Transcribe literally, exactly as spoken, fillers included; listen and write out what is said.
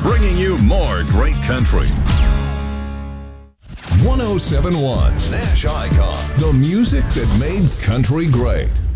bringing you more great country. one oh seven point one Nash Icon, the music that made country great.